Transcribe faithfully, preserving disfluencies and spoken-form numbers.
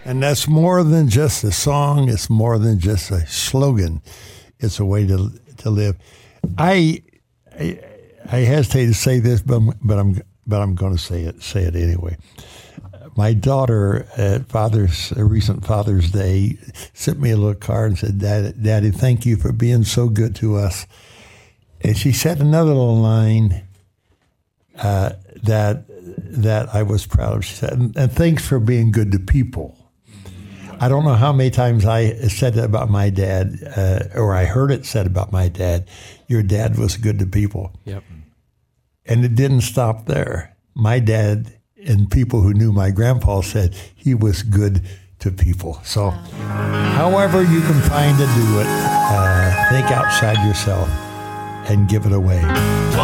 And that's more than just a song. It's more than just a slogan. It's a way to to live. I I, I hesitate to say this, but but I'm but I'm going to say it say it anyway. My daughter at Father's a recent Father's Day sent me a little card and said, "Daddy, Daddy, thank you for being so good to us." And she said another little line uh, that that I was proud of. She said, "And, and thanks for being good to people." I don't know how many times I said that about my dad, uh, or I heard it said about my dad. Your dad was good to people. Yep. And it didn't stop there. My dad and people who knew my grandpa said he was good to people. So wow. However you can find to do it, uh, think outside yourself and give it away.